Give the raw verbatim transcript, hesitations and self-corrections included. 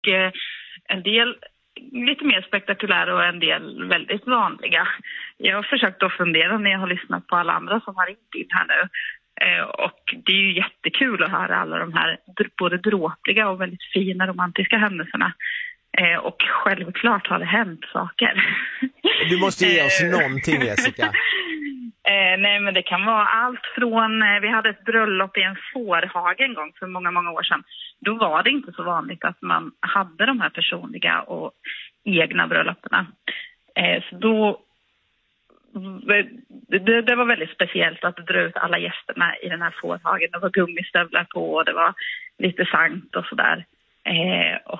Och eh, en del lite mer spektakulära och en del väldigt vanliga. Jag har försökt att fundera när jag har lyssnat på alla andra som har ringt in här nu. Eh, och det är ju jättekul att höra alla de här både dråpliga och väldigt fina romantiska händelserna. Eh, och självklart har det hänt saker. Du måste ge oss någonting, Jessica. eh, nej, men det kan vara allt från... Eh, vi hade ett bröllop i en fårhage en gång för många, många år sedan. Då var det inte så vanligt att man hade de här personliga och egna brölloperna. Eh, så då... Det, det var väldigt speciellt att dra ut alla gästerna i den här fårhagen. Det var gummistövlar på och det var lite sankt och sådär. Eh, och